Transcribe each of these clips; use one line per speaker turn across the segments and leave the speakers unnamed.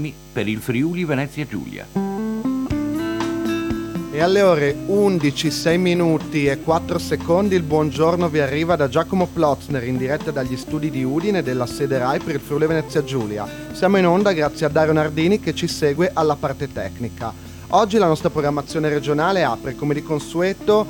per il Friuli Venezia Giulia.
E alle ore 11, 6 minuti e 4 secondi il buongiorno vi arriva da Giacomo Plotzner in diretta dagli studi di Udine della sede RAI per il Friuli Venezia Giulia. Siamo in onda grazie a Dario Nardini che ci segue alla parte tecnica. Oggi la nostra programmazione regionale apre come di consueto,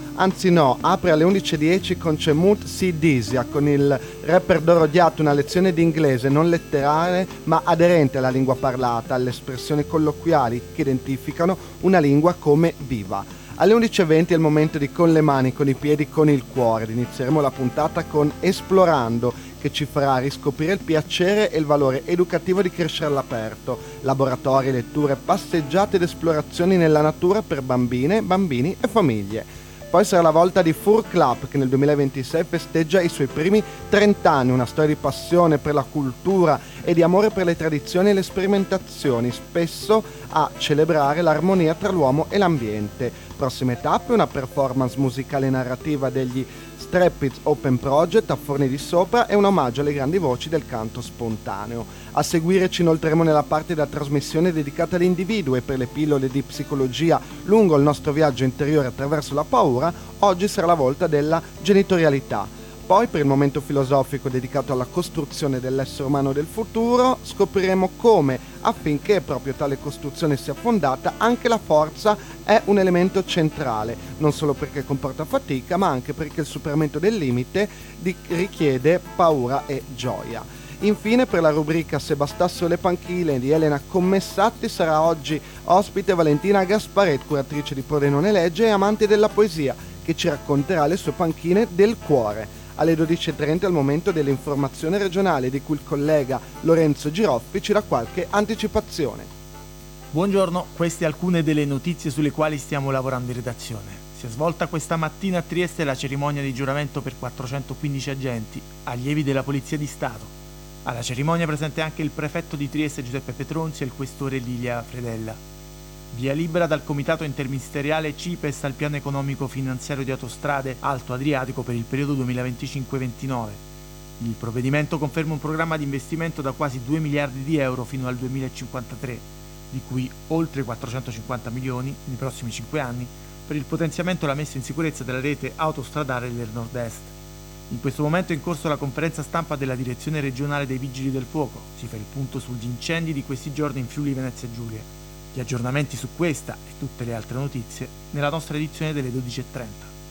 apre alle 11.10 con Cemut Sidisia con il rapper Doro Diato, una lezione di inglese non letterale ma aderente alla lingua parlata, alle espressioni colloquiali che identificano una lingua come viva. Alle 11.20 è il momento di Con le mani, con i piedi, con il cuore. Inizieremo la puntata con Esplorando, che ci farà riscoprire il piacere e il valore educativo di crescere all'aperto. Laboratori, letture, passeggiate ed esplorazioni nella natura per bambine, bambini e famiglie. Poi sarà la volta di Fur Club, che nel 2026 festeggia i suoi primi 30 anni, una storia di passione per la cultura e di amore per le tradizioni e le sperimentazioni, spesso a celebrare l'armonia tra l'uomo e l'ambiente. Prossime tappe, una performance musicale narrativa degli Strapped Open Project a Forni di Sopra e un omaggio alle grandi voci del canto spontaneo. A seguire ci inoltremo nella parte della trasmissione dedicata all'individuo e per le pillole di psicologia lungo il nostro viaggio interiore attraverso la paura. Oggi sarà la volta della genitorialità. Poi, per il momento filosofico dedicato alla costruzione dell'essere umano del futuro, scopriremo come, affinché proprio tale costruzione sia fondata, anche la forza è un elemento centrale, non solo perché comporta fatica, ma anche perché il superamento del limite richiede paura e gioia. Infine, per la rubrica Se bastassero le panchine di Elena Commessatti, sarà oggi ospite Valentina Gasparet, curatrice di Pordenone Legge e amante della poesia, che ci racconterà le sue panchine del cuore. Alle 12.30 è il momento dell'informazione regionale di cui il collega Lorenzo Giroffi ci dà qualche anticipazione.
Buongiorno, queste alcune delle notizie sulle quali stiamo lavorando in redazione. Si è svolta questa mattina a Trieste la cerimonia di giuramento per 415 agenti, allievi della Polizia di Stato. Alla cerimonia presente anche il prefetto di Trieste Giuseppe Petronzi e il questore Lilia Fredella. Via libera dal Comitato Interministeriale CIPES al piano economico finanziario di Autostrade Alto Adriatico per il periodo 2025-29. Il provvedimento conferma un programma di investimento da quasi 2 miliardi di euro fino al 2053, di cui oltre 450 milioni nei prossimi 5 anni per il potenziamento e la messa in sicurezza della rete autostradale del Nord-Est. In questo momento è in corso la conferenza stampa della Direzione Regionale dei Vigili del Fuoco. Si fa il punto sugli incendi di questi giorni in Friuli Venezia Giulia. Gli aggiornamenti su questa e tutte le altre notizie nella nostra edizione delle 12.30.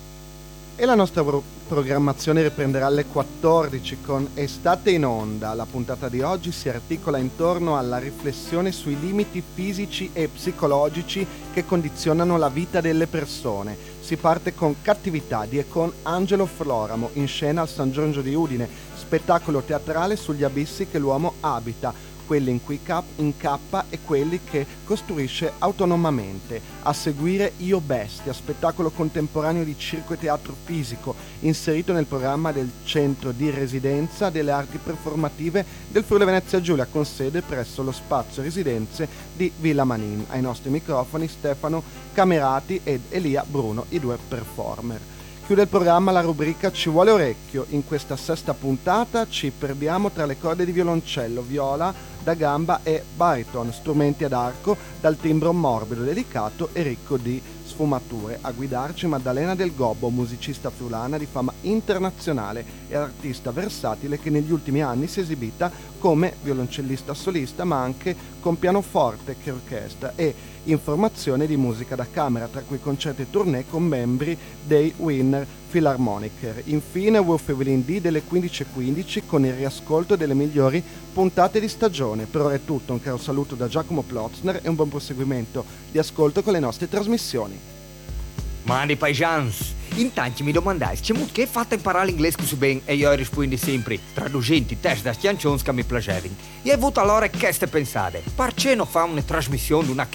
E la nostra programmazione riprenderà alle 14 con Estate in Onda. La puntata di oggi si articola intorno alla riflessione sui limiti fisici e psicologici che condizionano la vita delle persone. Si parte con Cattività di e con Angelo Floramo, in scena al San Giorgio di Udine, spettacolo teatrale sugli abissi che l'uomo abita, quelli in cui incappa e quelli che costruisce autonomamente. A seguire Io Bestia, spettacolo contemporaneo di circo e teatro fisico, inserito nel programma del Centro di Residenza delle Arti Performative del Friuli Venezia Giulia, con sede presso lo Spazio Residenze di Villa Manin. Ai nostri microfoni Stefano Camerati ed Elia Bruno, i due performer. Chiude il programma la rubrica Ci vuole orecchio. In questa sesta puntata ci perdiamo tra le corde di violoncello, viola da gamba e bariton, strumenti ad arco dal timbro morbido, delicato e ricco di sfumature. A guidarci Maddalena Del Gobbo, musicista friulana di fama internazionale e artista versatile che negli ultimi anni si è esibita come violoncellista solista ma anche con pianoforte che orchestra e in formazione di musica da camera, tra cui concerti e tournée con membri dei Wiener Philharmoniker. Infine Wolf Evelyn D delle 15.15 con il riascolto delle migliori puntate di stagione. Per ora è tutto, un caro saluto da Giacomo Plotzner e un buon proseguimento di ascolto con le nostre trasmissioni.
Mani paesans, intanto mi domandai, c'è molto che è fatta imparare l'inglese così bene e io rispondo sempre, traducenti test da canzoni che mi piacevano. E ho avuto allora che ste pensate, perché non fa una trasmissione di una